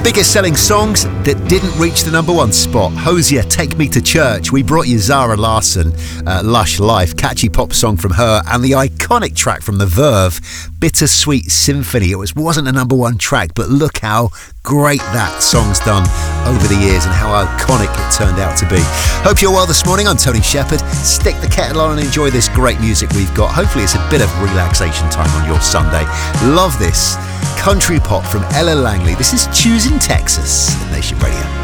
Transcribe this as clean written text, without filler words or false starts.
biggest selling songs that didn't reach the number one spot. Hosier, Take Me to Church. We brought you Zara Larsson, Lush Life, catchy pop song from her, and the iconic track from The Verve, Bittersweet Symphony. It wasn't a number one track, but look how great that song's done over the years and how iconic it turned out to be. Hope you're well this morning. I'm Tony Shepherd. Stick the kettle on and enjoy this great music we've got. Hopefully it's a bit of relaxation time on your Sunday. Love this country pop from Ella Langley. This is Choosing Texas at Nation Radio.